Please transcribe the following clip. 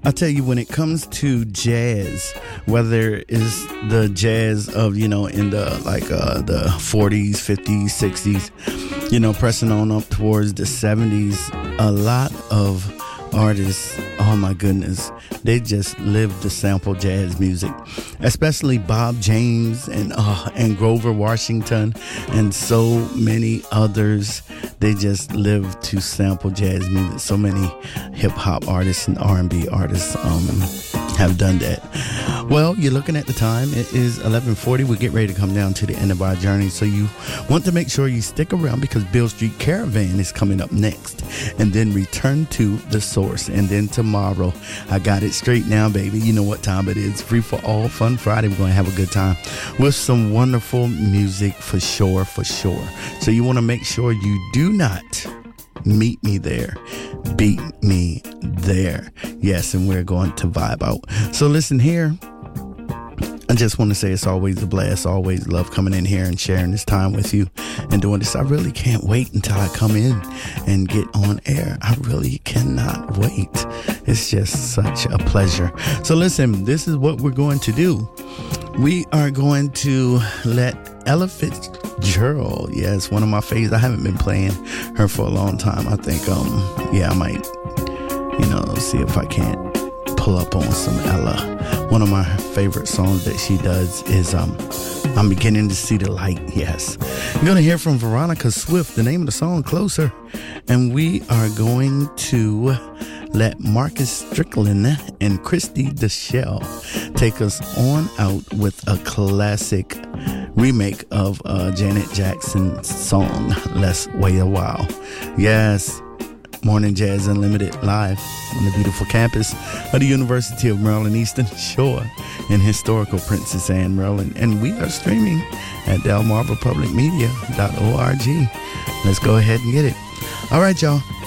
I tell you, when it comes to jazz, whether it's the jazz of, in the 40s, 50s, 60s, pressing on up towards the 70s, a lot of artists, oh my goodness, they just live to sample jazz music, especially Bob James and Grover Washington and so many others. They just live to sample jazz music. So many hip-hop artists and R&B artists have done that. Well, you're looking at the time. It is 11:40. We get ready to come down to the end of our journey. So you want to make sure you stick around because Beale Street Caravan is coming up next. And then Return to the Source. And then tomorrow, I got it straight now, baby. You know what time it is. Free for All Fun Friday. We're going to have a good time with some wonderful music for sure, for sure. So you want to make sure you do not meet me there. Beat me there. Yes, and we're going to vibe out. So listen here. I just want to say it's always a blast. Always love coming in here and sharing this time with you and doing this. I really can't wait until I come in and get on air. I really cannot wait. It's just such a pleasure. So listen, this is what we're going to do. We are going to let Ella Fitzgerald, yes, one of my favorites. I haven't been playing her for a long time. I think, I might, see if I can't pull up on some Ella. One of my favorite songs that she does is I'm Beginning to See the Light. Yes. You're going to hear from Veronica Swift, the name of the song, Closer. And we are going to let Marcus Strickland and Christy Deshelle take us on out with a classic remake of Janet Jackson's song, Let's Wait a While. Yes. Morning Jazz Unlimited live on the beautiful campus of the University of Maryland Eastern Shore in historical Princess Anne, Maryland. And we are streaming at delmarvapublicmedia.org. Let's go ahead and get it. All right, y'all.